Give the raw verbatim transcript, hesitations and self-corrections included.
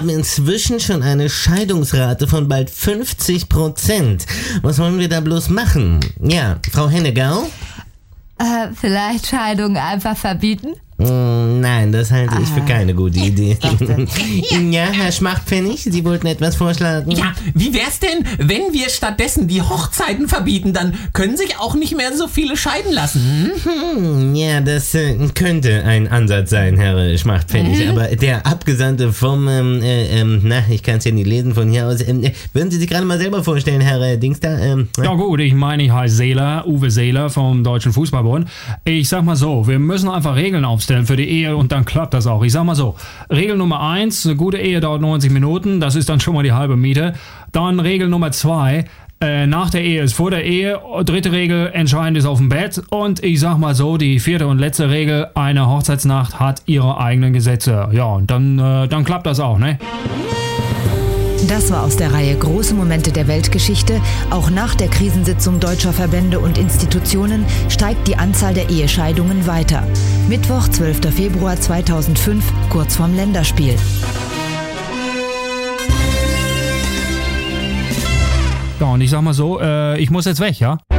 haben inzwischen schon eine Scheidungsrate von bald fünfzig Prozent. Was wollen wir da bloß machen? Ja, Frau Hennegau? Äh, vielleicht Scheidungen einfach verbieten? Mm, nein, das halte ich für keine gute Idee. dachte- Ja, Herr Schmachtpfennig, Sie wollten etwas vorschlagen? Ja, wie wär's denn, wenn wir stattdessen die Hochzeiten verbieten? Dann können sich auch nicht mehr so viele scheiden lassen. Hm? Hm, ja, das äh, könnte ein Ansatz sein, Herr Schmachtpfennig, aber der Abgesandte vom, ähm, äh, ähm, na, ich kann es ja nicht lesen von hier aus, ähm, äh, würden Sie sich gerade mal selber vorstellen, Herr äh, Dings da? Ähm, Ja gut, ich meine, ich heiße Seeler, Uwe Seeler vom Deutschen Fußballbund. Ich sag mal so, wir müssen einfach Regeln aufstellen für die Ehe und dann klappt das auch. Ich sag mal so, Regel Nummer eins, eine gute Ehe dauert neunzig Minuten, das ist dann schon mal die halbe Miete. Dann Regel Nummer zwei, äh, nach der Ehe ist vor der Ehe. Dritte Regel, entscheidend ist auf dem Bett. Und ich sag mal so, die vierte und letzte Regel, eine Hochzeitsnacht hat ihre eigenen Gesetze. Ja, und dann, äh, dann klappt das auch, ne? Das war aus der Reihe Große Momente der Weltgeschichte. Auch nach der Krisensitzung deutscher Verbände und Institutionen steigt die Anzahl der Ehescheidungen weiter. Mittwoch, zwölfter Februar zweitausendfünf, kurz vorm Länderspiel. Ja, und ich sag mal so, äh, ich muss jetzt weg, ja?